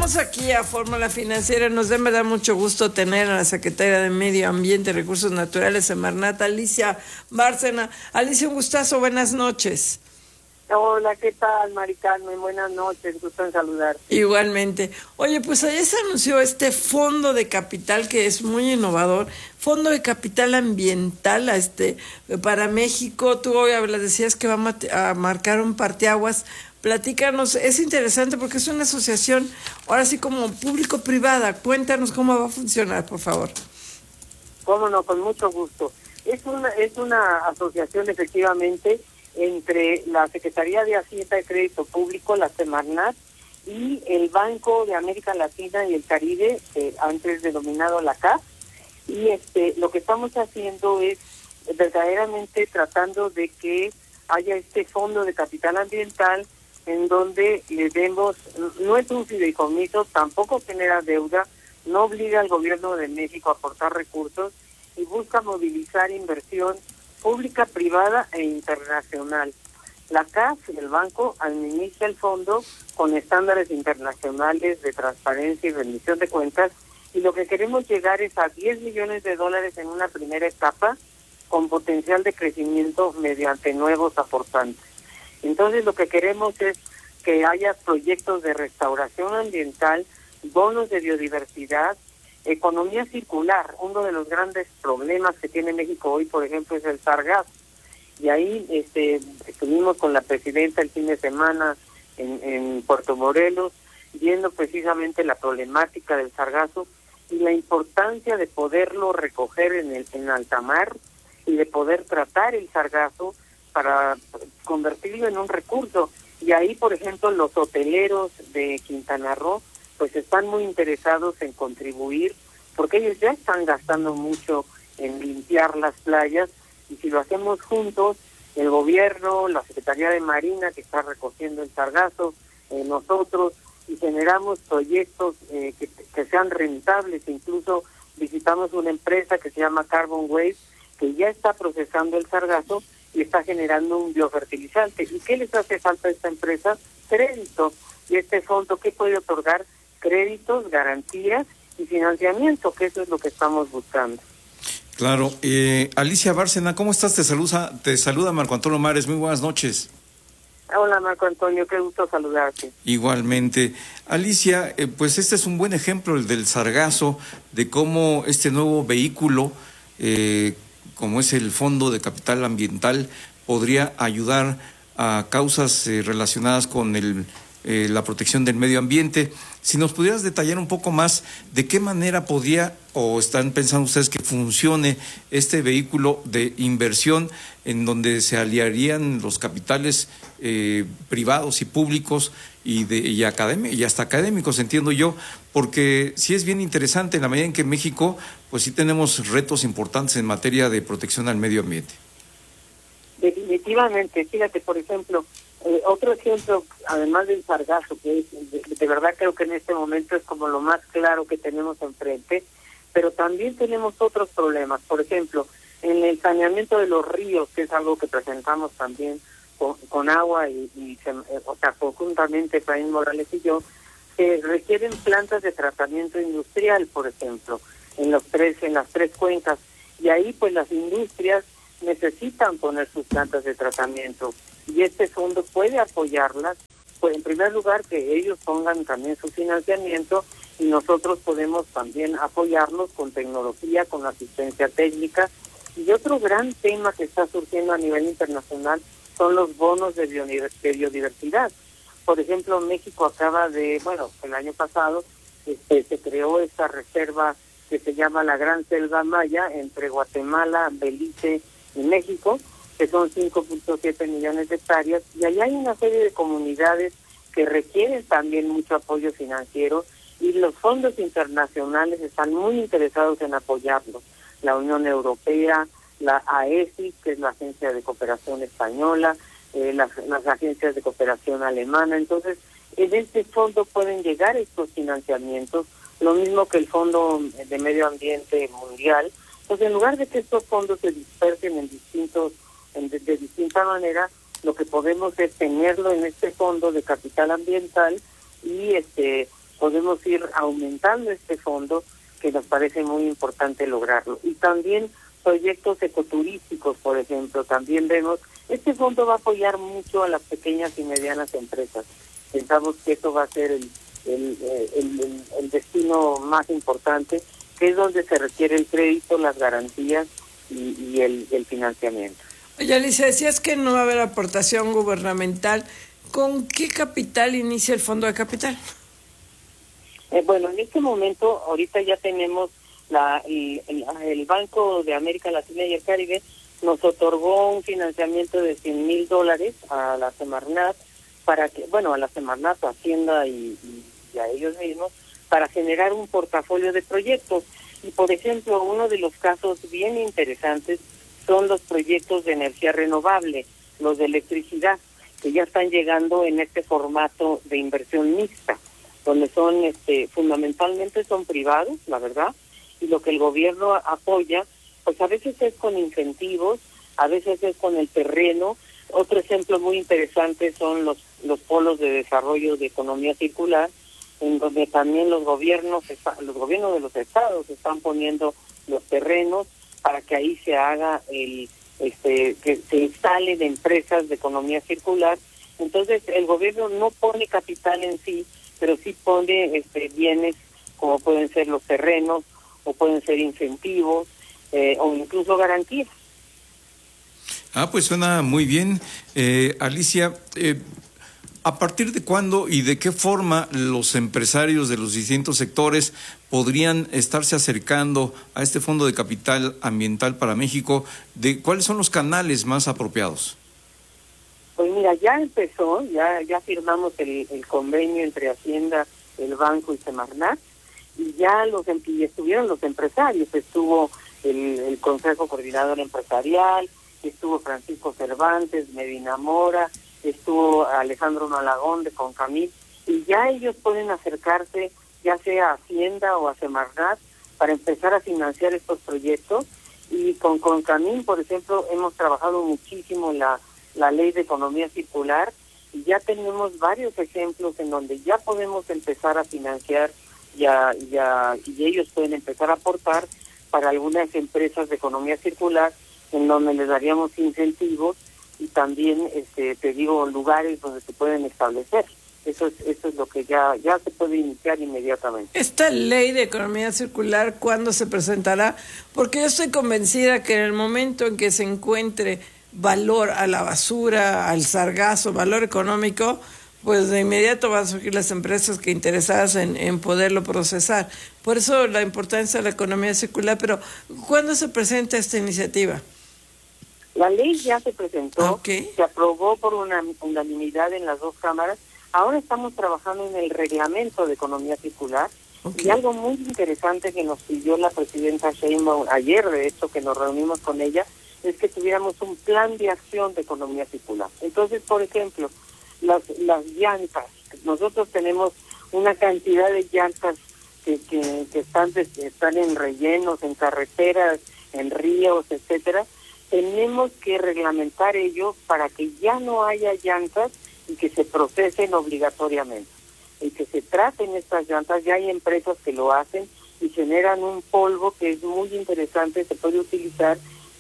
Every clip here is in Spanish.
Regresamos aquí a Fórmula Financiera. Nos da, me da mucho gusto tener a la secretaria de Medio Ambiente y Recursos Naturales, Semarnat, Alicia Bárcena. Alicia, un gustazo, buenas noches. Hola, ¿qué tal, Mari Carmen? Buenas noches, gusto en saludarte. Igualmente. Oye, pues ayer se anunció este fondo de capital que es muy innovador, fondo de capital ambiental para México. Tú hoy decías que va a marcar un parteaguas. Platícanos, es interesante porque es una asociación, ahora sí como público-privada. Cuéntanos cómo va a funcionar, por favor. Cómo no, con mucho gusto. Es una asociación efectivamente entre la Secretaría de Hacienda y Crédito Público, la Semarnat, y el Banco de América Latina y el Caribe, antes denominado la CAF. Y lo que estamos haciendo es verdaderamente tratando de que haya este fondo de capital ambiental en donde le demos, no es un fideicomiso, tampoco genera deuda, no obliga al gobierno de México a aportar recursos y busca movilizar inversión pública, privada e internacional. La CAF, el banco, administra el fondo con estándares internacionales de transparencia y rendición de cuentas, y lo que queremos llegar es a $10 millones en una primera etapa con potencial de crecimiento mediante nuevos aportantes. Entonces lo que queremos es que haya proyectos de restauración ambiental, bonos de biodiversidad, economía circular. Uno de los grandes problemas que tiene México hoy, por ejemplo, es el sargazo. Y ahí estuvimos con la presidenta el fin de semana en Puerto Morelos, viendo precisamente la problemática del sargazo y la importancia de poderlo recoger en alta mar y de poder tratar el sargazo para convertirlo en un recurso. Y ahí, por ejemplo, los hoteleros de Quintana Roo pues están muy interesados en contribuir, porque ellos ya están gastando mucho en limpiar las playas, y si lo hacemos juntos, el gobierno, la Secretaría de Marina, que está recogiendo el sargazo, nosotros, y generamos proyectos que sean rentables. Incluso visitamos una empresa que se llama Carbon Waste, que ya está procesando el sargazo y está generando un biofertilizante. ¿Y qué les hace falta a esta empresa? Crédito. Y este fondo, ¿qué puede otorgar? Créditos, garantías y financiamiento, que eso es lo que estamos buscando. Claro. Alicia Bárcena, ¿cómo estás? Te saluda Marco Antonio Mares. Muy buenas noches. Hola, Marco Antonio, qué gusto saludarte. Igualmente. Alicia, pues este es un buen ejemplo, el del sargazo, de cómo este nuevo vehículo, como es el Fondo de Capital Ambiental, podría ayudar a causas relacionadas con la protección del medio ambiente. Si nos pudieras detallar un poco más de qué manera podría, o están pensando ustedes que funcione este vehículo de inversión en donde se aliarían los capitales privados y públicos y hasta académicos, entiendo yo, porque sí es bien interesante en la medida en que en México pues sí tenemos retos importantes en materia de protección al medio ambiente. Definitivamente, fíjate, por ejemplo, otro ejemplo, además del sargazo, que de verdad creo que en este momento es como lo más claro que tenemos enfrente, pero también tenemos otros problemas. Por ejemplo, en el saneamiento de los ríos, que es algo que presentamos también con agua conjuntamente Efraín Morales y yo, se requieren plantas de tratamiento industrial, por ejemplo, en las tres cuencas, y ahí pues las industrias necesitan poner sus plantas de tratamiento, y este fondo puede apoyarlas, pues en primer lugar que ellos pongan también su financiamiento, y nosotros podemos también apoyarlos con tecnología, con asistencia técnica. Y otro gran tema que está surgiendo a nivel internacional son los bonos de biodiversidad. Por ejemplo, México acaba el año pasado se creó esta reserva que se llama la Gran Selva Maya entre Guatemala, Belice y México, que son 5.7 millones de hectáreas, y allá hay una serie de comunidades que requieren también mucho apoyo financiero, y los fondos internacionales están muy interesados en apoyarlos. La Unión Europea, la AESI, que es la Agencia de Cooperación Española, las agencias de cooperación alemana. Entonces, en este fondo pueden llegar estos financiamientos, lo mismo que el Fondo de Medio Ambiente Mundial. Pues en lugar de que estos fondos se dispersen de distinta manera, lo que podemos es tenerlo en este fondo de capital ambiental y podemos ir aumentando este fondo, que nos parece muy importante lograrlo. Y también proyectos ecoturísticos, por ejemplo, también vemos, este fondo va a apoyar mucho a las pequeñas y medianas empresas. Pensamos que eso va a ser el destino más importante, que es donde se requiere el crédito, las garantías y el financiamiento. Oye, Alicia, decías que no va a haber aportación gubernamental. ¿Con qué capital inicia el Fondo de Capital? Bueno, en este momento, ahorita ya tenemos el Banco de América Latina y el Caribe nos otorgó un financiamiento de $100,000 a la Semarnat, a la Semarnat, a Hacienda y a ellos mismos, para generar un portafolio de proyectos. Y, por ejemplo, uno de los casos bien interesantes son los proyectos de energía renovable, los de electricidad, que ya están llegando en este formato de inversión mixta, donde son fundamentalmente son privados, la verdad, y lo que el gobierno apoya, pues a veces es con incentivos, a veces es con el terreno. Otro ejemplo muy interesante son los polos de desarrollo de economía circular, en donde también los gobiernos de los estados están poniendo los terrenos para que ahí se haga que se instalen empresas de economía circular. Entonces el gobierno no pone capital en sí, pero sí pone bienes como pueden ser los terrenos o pueden ser incentivos o incluso garantías. Pues suena muy bien. Alicia, ¿a partir de cuándo y de qué forma los empresarios de los distintos sectores podrían estarse acercando a este Fondo de Capital Ambiental para México? ¿Cuáles son los canales más apropiados? Pues mira, ya empezó, ya firmamos el convenio entre Hacienda, el banco y Semarnat, y ya estuvieron los empresarios, estuvo el Consejo Coordinador Empresarial, estuvo Francisco Cervantes, Medina Mora, estuvo Alejandro Malagón de Concamil, y ya ellos pueden acercarse ya sea a Hacienda o a Semarnat para empezar a financiar estos proyectos. Y con Concamil, por ejemplo, hemos trabajado muchísimo en la ley de economía circular, y ya tenemos varios ejemplos en donde ya podemos empezar a financiar y ellos pueden empezar a aportar para algunas empresas de economía circular, en donde les daríamos incentivos y también lugares donde se pueden establecer. Eso es lo que ya se puede iniciar inmediatamente. Esta ley de economía circular, ¿cuándo se presentará? Porque yo estoy convencida que en el momento en que se encuentre valor a la basura, al sargazo, valor económico, pues de inmediato van a surgir las empresas que interesadas en poderlo procesar. Por eso la importancia de la economía circular. Pero ¿cuándo se presenta esta iniciativa? La ley ya se presentó, Okay. Se aprobó por unanimidad en las dos cámaras. Ahora estamos trabajando en el reglamento de economía circular. Okay. Y algo muy interesante que nos pidió la presidenta Sheinbaum ayer, de hecho, que nos reunimos con ella, es que tuviéramos un plan de acción de economía circular. Entonces, por ejemplo, las llantas. Nosotros tenemos una cantidad de llantas que están en rellenos, en carreteras, en ríos, etcétera. Tenemos que reglamentar ello para que ya no haya llantas y que se procesen obligatoriamente. Y que se traten estas llantas, ya hay empresas que lo hacen y generan un polvo que es muy interesante, se puede utilizar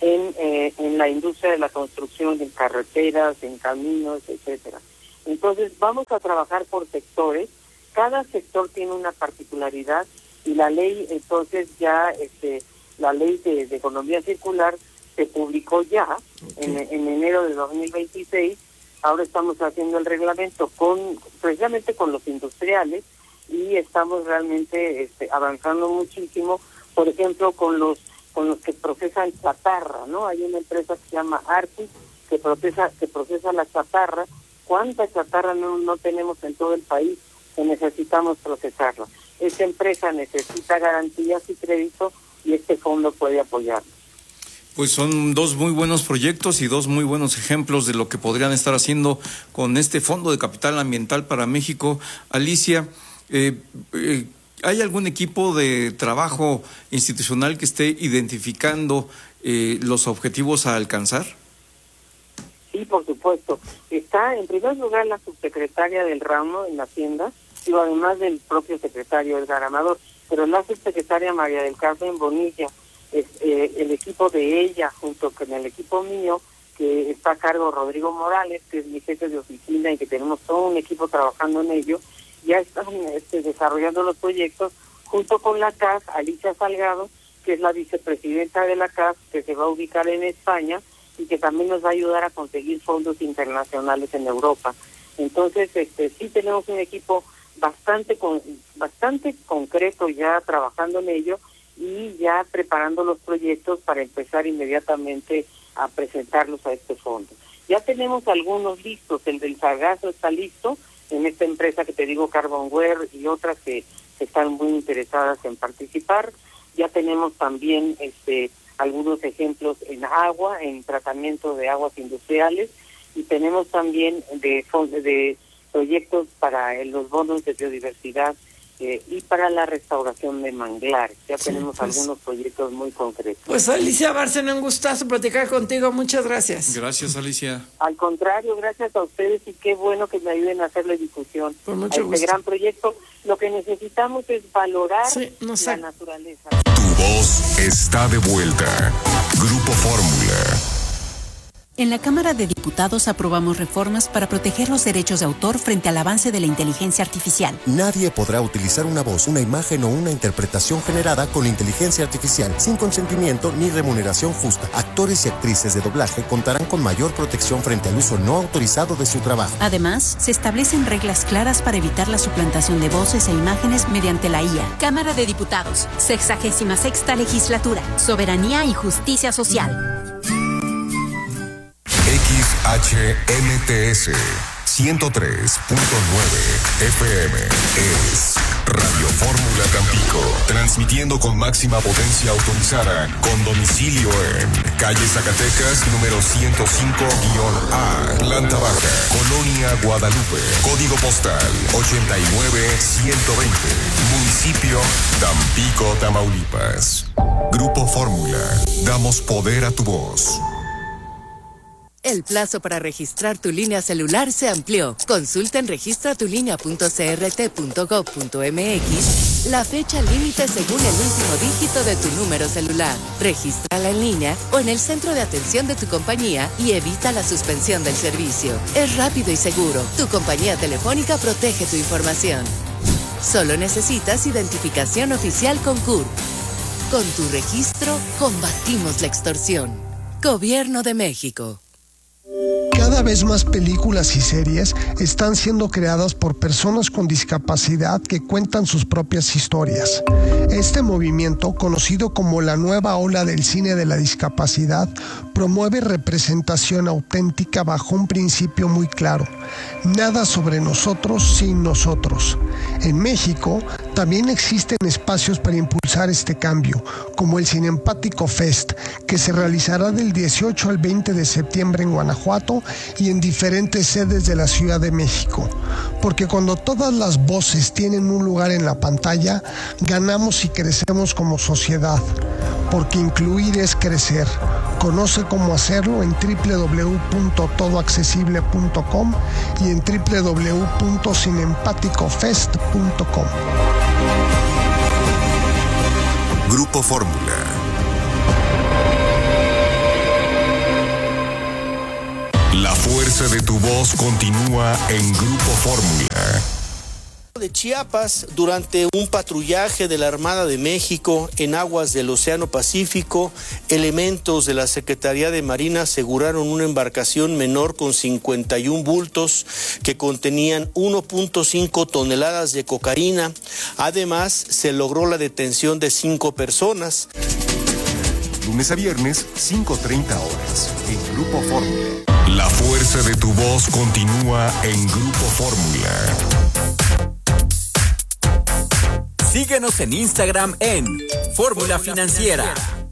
en la industria de la construcción, en carreteras, en caminos, etcétera. Entonces vamos a trabajar por sectores, cada sector tiene una particularidad y la ley, entonces ya la ley de economía circular se publicó ya en enero de 2026. Ahora estamos haciendo el reglamento precisamente con los industriales y estamos realmente avanzando muchísimo, por ejemplo, con los que procesan chatarra, ¿no? Hay una empresa que se llama Artis que procesa la chatarra. ¿Cuánta chatarra no tenemos en todo el país que necesitamos procesarla? Esta empresa necesita garantías y crédito y este fondo puede apoyarlo. Pues son dos muy buenos proyectos y dos muy buenos ejemplos de lo que podrían estar haciendo con este Fondo de Capital Ambiental para México. Alicia, ¿hay algún equipo de trabajo institucional que esté identificando los objetivos a alcanzar? Sí, por supuesto. Está en primer lugar la subsecretaria del ramo en Hacienda, digo, además del propio secretario Edgar Amador, pero la subsecretaria María del Carmen Bonilla, el equipo de ella junto con el equipo mío, que está a cargo Rodrigo Morales, que es mi jefe de oficina y que tenemos todo un equipo trabajando en ello, ya están desarrollando los proyectos junto con la CAS, Alicia Salgado, que es la vicepresidenta de la CAS, que se va a ubicar en España y que también nos va a ayudar a conseguir fondos internacionales en Europa. Entonces, sí tenemos un equipo bastante concreto ya trabajando en ello y ya preparando los proyectos para empezar inmediatamente a presentarlos a este fondo. Ya tenemos algunos listos, el del sargazo está listo en esta empresa que te digo, Carbonware, y otras que están muy interesadas en participar. Ya tenemos también algunos ejemplos en agua, en tratamiento de aguas industriales, y tenemos también de proyectos para los bonos de biodiversidad y para la restauración de manglares. Ya tenemos algunos proyectos muy concretos. Pues Alicia Bárcena, un gustazo platicar contigo. Muchas gracias. Gracias, Alicia. Al contrario, gracias a ustedes y qué bueno que me ayuden a hacer la difusión Con mucho a gusto. gran proyecto. Lo que necesitamos es valorar la naturaleza. Tu voz está de vuelta. Grupo Fórmula. En la Cámara de Diputados aprobamos reformas para proteger los derechos de autor frente al avance de la inteligencia artificial. Nadie podrá utilizar una voz, una imagen o una interpretación generada con inteligencia artificial sin consentimiento ni remuneración justa. Actores y actrices de doblaje contarán con mayor protección frente al uso no autorizado de su trabajo. Además, se establecen reglas claras para evitar la suplantación de voces e imágenes mediante la IA. Cámara de Diputados, 66ª Legislatura, Soberanía y Justicia Social. XHNTS 103.9 FM es Radio Fórmula Tampico, transmitiendo con máxima potencia autorizada, con domicilio en calle Zacatecas, número 105-A, planta baja, Colonia Guadalupe, código postal 89120, municipio Tampico, Tamaulipas. Grupo Fórmula, damos poder a tu voz. El plazo para registrar tu línea celular se amplió. Consulta en registratulinea.crt.gov.mx la fecha límite según el último dígito de tu número celular. Regístrala en línea o en el centro de atención de tu compañía y evita la suspensión del servicio. Es rápido y seguro. Tu compañía telefónica protege tu información. Solo necesitas identificación oficial con CURP. Con tu registro, combatimos la extorsión. Gobierno de México. Cada vez más películas y series están siendo creadas por personas con discapacidad que cuentan sus propias historias. Este movimiento, conocido como la nueva ola del cine de la discapacidad, promueve representación auténtica bajo un principio muy claro: nada sobre nosotros sin nosotros. En México también existen espacios para impulsar este cambio, como el Cinempático Fest, que se realizará del 18 al 20 de septiembre en Guanajuato y en diferentes sedes de la Ciudad de México. Porque cuando todas las voces tienen un lugar en la pantalla, ganamos y crecemos como sociedad. Porque incluir es crecer. Conoce cómo hacerlo en www.todoaccesible.com y en www.cinempaticofest.com. Grupo Fórmula. La fuerza de tu voz continúa en Grupo Fórmula. De Chiapas, durante un patrullaje de la Armada de México en aguas del Océano Pacífico, elementos de la Secretaría de Marina aseguraron una embarcación menor con 51 bultos que contenían 1.5 toneladas de cocaína. Además, se logró la detención de 5 personas. Lunes a viernes, 5:30 horas, en Grupo Fórmula. La fuerza de tu voz continúa en Grupo Fórmula. Síguenos en Instagram en Fórmula Financiera.